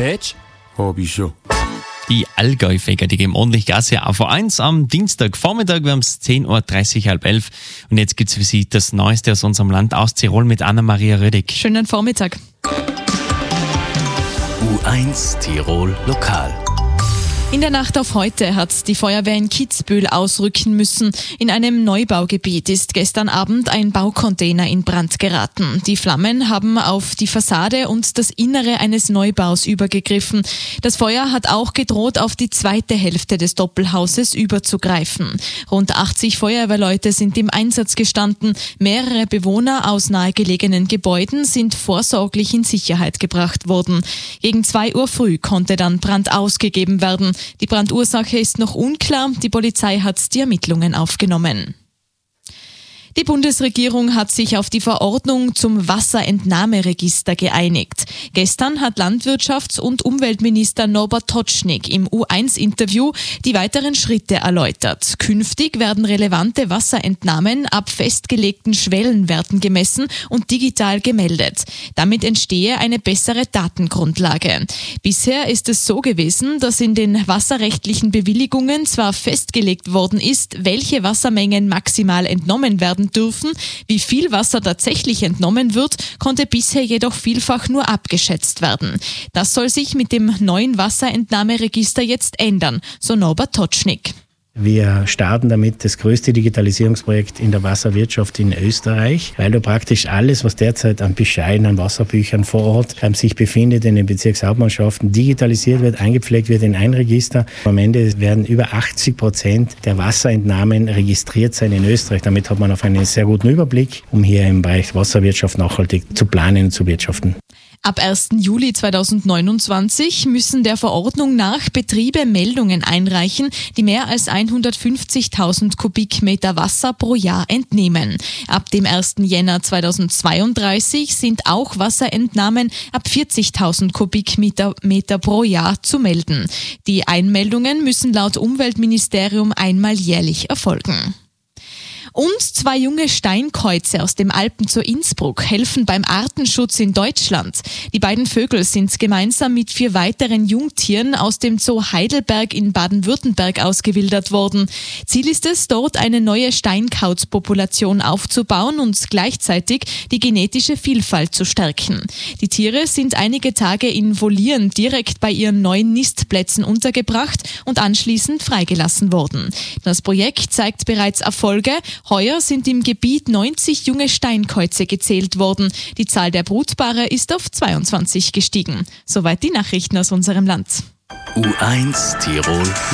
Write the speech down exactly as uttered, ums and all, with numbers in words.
Tätsch? Hab ich schon. Die Allgäu-Feger, die geben ordentlich Gas hier auf A eins am Dienstagvormittag. Wir haben es zehn Uhr dreißig, halb elf. Und jetzt gibt es für Sie das Neueste aus unserem Land, aus Tirol, mit Anna-Maria Rödig. Schönen Vormittag. U eins Tirol Lokal. In der Nacht auf heute hat die Feuerwehr in Kitzbühel ausrücken müssen. In einem Neubaugebiet ist gestern Abend ein Baucontainer in Brand geraten. Die Flammen haben auf die Fassade und das Innere eines Neubaus übergegriffen. Das Feuer hat auch gedroht, auf die zweite Hälfte des Doppelhauses überzugreifen. Rund achtzig Feuerwehrleute sind im Einsatz gestanden. Mehrere Bewohner aus nahegelegenen Gebäuden sind vorsorglich in Sicherheit gebracht worden. Gegen zwei Uhr früh konnte dann Brand ausgegeben werden. Die Brandursache ist noch unklar. Die Polizei hat die Ermittlungen aufgenommen. Die Bundesregierung hat sich auf die Verordnung zum Wasserentnahmeregister geeinigt. Gestern hat Landwirtschafts- und Umweltminister Norbert Totschnig im U eins Interview die weiteren Schritte erläutert. Künftig werden relevante Wasserentnahmen ab festgelegten Schwellenwerten gemessen und digital gemeldet. Damit entstehe eine bessere Datengrundlage. Bisher ist es so gewesen, dass in den wasserrechtlichen Bewilligungen zwar festgelegt worden ist, welche Wassermengen maximal entnommen werden dürfen. Wie viel Wasser tatsächlich entnommen wird, konnte bisher jedoch vielfach nur abgeschätzt werden. Das soll sich mit dem neuen Wasserentnahmeregister jetzt ändern, so Norbert Totschnig. Wir starten damit das größte Digitalisierungsprojekt in der Wasserwirtschaft in Österreich, weil du praktisch alles, was derzeit an Bescheiden, an Wasserbüchern vor Ort ähm, sich befindet in den Bezirkshauptmannschaften, digitalisiert wird, eingepflegt wird in ein Register. Am Ende werden über achtzig Prozent der Wasserentnahmen registriert sein in Österreich. Damit hat man auf einen sehr guten Überblick, um hier im Bereich Wasserwirtschaft nachhaltig zu planen und zu wirtschaften. Ab ersten Juli zweitausendneunundzwanzig müssen der Verordnung nach Betriebe Meldungen einreichen, die mehr als hundertfünfzigtausend Kubikmeter Wasser pro Jahr entnehmen. Ab dem ersten Jänner zweitausendzweiunddreißig sind auch Wasserentnahmen ab vierzigtausend Kubikmeter Meter pro Jahr zu melden. Die Einmeldungen müssen laut Umweltministerium einmal jährlich erfolgen. Und zwei junge Steinkäuze aus dem Alpen zu Innsbruck helfen beim Artenschutz in Deutschland. Die beiden Vögel sind gemeinsam mit vier weiteren Jungtieren aus dem Zoo Heidelberg in Baden-Württemberg ausgewildert worden. Ziel ist es, dort eine neue Steinkautzpopulation aufzubauen und gleichzeitig die genetische Vielfalt zu stärken. Die Tiere sind einige Tage in Volieren direkt bei ihren neuen Nistplätzen untergebracht und anschließend freigelassen worden. Das Projekt zeigt bereits Erfolge. Heuer sind im Gebiet neunzig junge Steinkäuze gezählt worden. Die Zahl der Brutpaare ist auf zweiundzwanzig gestiegen. Soweit die Nachrichten aus unserem Land. U eins Tirol